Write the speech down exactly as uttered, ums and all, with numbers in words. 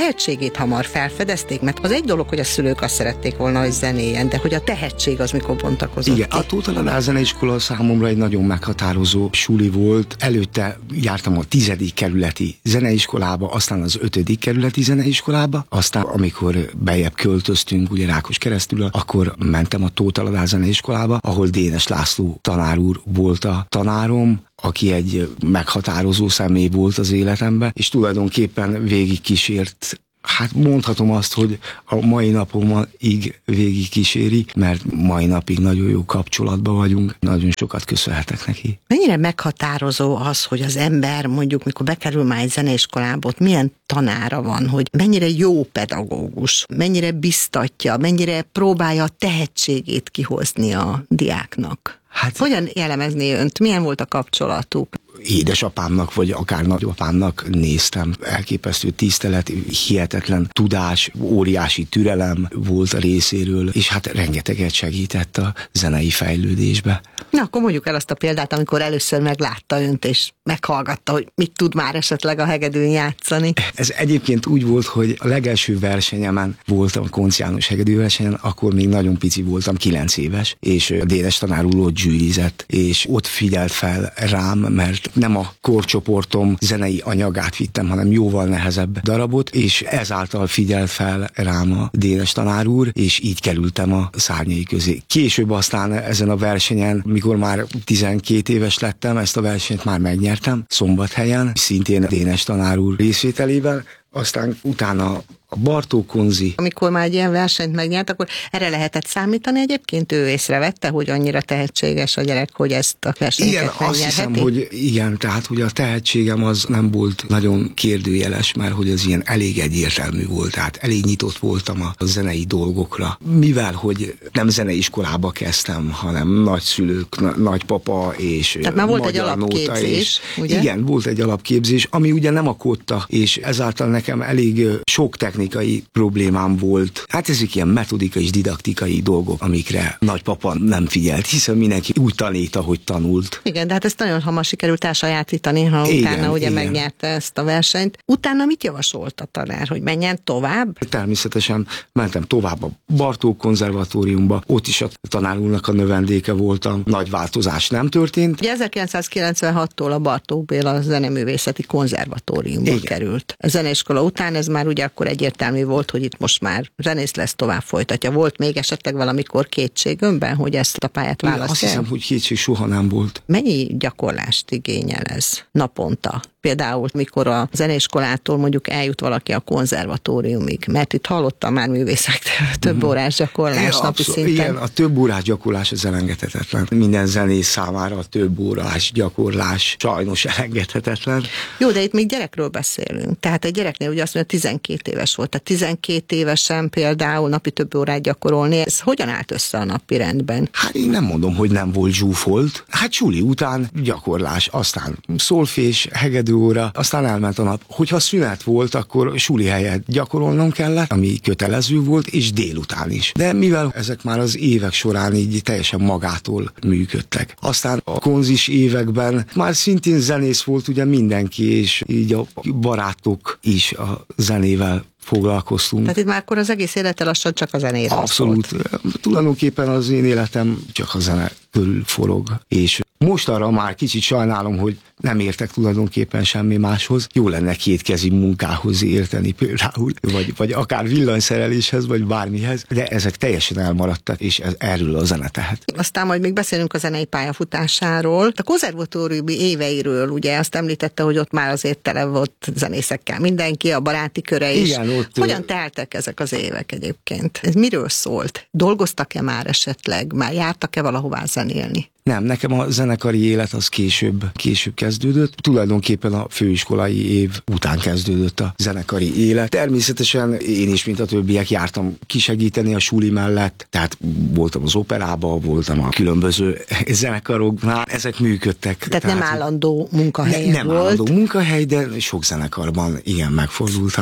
tehetségét hamar felfedezték, mert az egy dolog, hogy a szülők azt szerették volna, hogy zenéljen, de hogy a tehetség az mikor bontakozott Igen, ki? a Tóth Ladár Zeneiskola számomra egy nagyon meghatározó suli volt. Előtte jártam a tizedik kerületi zeneiskolába, aztán az ötödik kerületi zeneiskolába, aztán amikor bejebb költöztünk, ugye Rákoskeresztül, akkor mentem a Tóth Ladár Zeneiskolába, ahol Dénes László tanár úr volt a tanárom, aki egy meghatározó személy volt az életemben, és tulajdonképpen végig kísért. Hát mondhatom azt, hogy a mai napomig végig kíséri, mert mai napig nagyon jó kapcsolatban vagyunk, nagyon sokat köszönhetek neki. Mennyire meghatározó az, hogy az ember mondjuk, mikor bekerül már egy zeneiskolába, ott milyen tanára van, hogy mennyire jó pedagógus, mennyire biztatja, mennyire próbálja a tehetségét kihozni a diáknak? Hát, hogyan jellemezni önt? Milyen volt a kapcsolatuk? Édesapámnak, vagy akár nagyapámnak néztem. Elképesztő tisztelet, hihetetlen tudás, óriási türelem volt a részéről, és hát rengeteget segített a zenei fejlődésbe. Na, akkor mondjuk el azt a példát, amikor először meglátta önt, és meghallgatta, hogy mit tud már esetleg a hegedűn játszani. Ez egyébként úgy volt, hogy a legelső versenyemen voltam, a Koncz János hegedűversenyen, akkor még nagyon pici voltam, kilenc éves, és a Dénes tanár úr ott zsűrizett, és ott figyelt fel rám, mert nem a korcsoportom zenei anyagát vittem, hanem jóval nehezebb darabot, és ezáltal figyelt fel rám a Dénes tanár úr, és így kerültem a szárnyai közé. Később aztán ezen a versenyen, mikor már tizenkét éves lettem, ezt a versenyt már megnyertem, Szombathelyen, szintén Dénes tanár úr részvételével, aztán utána a Bartók Konzi. Amikor már egy ilyen versenyt megnyert, akkor erre lehetett számítani egyébként? Ő észrevette, hogy annyira tehetséges a gyerek, hogy ezt a versenyt megnyerheti? Igen, azt hiszem, hogy igen, tehát hogy a tehetségem az nem volt nagyon kérdőjeles, mert hogy az ilyen elég egyértelmű volt, tehát elég nyitott voltam a zenei dolgokra. Mivel, hogy nem zeneiskolába kezdtem, hanem nagyszülők, nagypapa és tehát már volt egy alapképzés, ugye? Igen, volt egy alapképzés, ami ugye nem a kotta, és ezáltal nekem elég sok technikai problémám volt. Hát ezek ilyen metodikai és didaktikai dolgok, amikre nagypapa nem figyelt, hiszen mindenki úgy tanít, ahogy tanult. Igen, de hát ezt nagyon hamar sikerült elsajátítani, ha igen, utána ugye igen. megnyerte ezt a versenyt. Utána mit javasolt a tanár, hogy menjen tovább? Természetesen mentem tovább a Bartók konzervatóriumba, ott is a tanár úrnak a növendéke voltam, nagy változás nem történt. Ugye ezerkilencszázkilencvenhattól a Bartók Béla Zeneművészeti Konzervatóriumba igen. került. A zeneiskola után ez már ugye akkor egyértelmű volt, hogy itt most már zenész lesz, tovább folytatja. Volt még esetleg valamikor kétség önben, hogy ezt a pályát választja? Azt hiszem, hogy kétség soha nem volt. Mennyi gyakorlást igényel ez naponta? Például, mikor a zeneiskolától mondjuk eljut valaki a konzervatóriumig, mert itt hallottam már művészek több órás gyakorlás é, napi szinten. Igen, a több órás gyakorlás az elengedhetetlen. Minden zenész számára a több órás gyakorlás sajnos elengedhetetlen. Jó, de itt még gyerekről beszélünk. Tehát egy gyereknél ugye azt mondja, tizenkét éves volt. Tehát tizenkét évesen például napi több órát gyakorolni, ez hogyan állt össze a napi rendben? Hát én nem mondom, hogy nem volt zsúfolt. Hát suli után gyakorlás, aztán szolfés, hegedű óra, aztán elment a nap. Hogyha szünet volt, akkor suli helyet gyakorolnom kellett, ami kötelező volt, és délután is. De mivel ezek már az évek során így teljesen magától működtek. Aztán a konzis években már szintén zenész volt ugye mindenki, és így a barátok is a zenével foglalkoztunk. Tehát itt már akkor az egész élete lassan csak a zenéről Abszolút. szólt. Tulajdonképpen az én életem csak a zene körül forog, és most arra már kicsit sajnálom, hogy nem értek tulajdonképpen semmi máshoz. Jó lenne kétkezi munkához érteni például, vagy, vagy akár villanyszereléshez, vagy bármihez, de ezek teljesen elmaradtak, és ez, erről a zene tehet. Aztán majd még beszélünk a zenei pályafutásáról. A konzervatóriumi éveiről, ugye azt említette, hogy ott már azért tele volt zenészekkel mindenki, a baráti köre is. Igen, ott, hogyan teltek ezek az évek egyébként? Ez miről szólt? Dolgoztak-e már esetleg? Már jártak-e valahová zenélni? Nem, nekem a zenekari élet az később, később kezdődött. Tulajdonképpen a főiskolai év után kezdődött a zenekari élet. Természetesen én is, mint a többiek, jártam kisegíteni a suli mellett, tehát voltam az operában, voltam a különböző zenekaroknál, ezek működtek. Tehát, tehát nem állandó munkahely ne, nem volt? Nem állandó munkahely, de sok zenekarban igen megfordultam.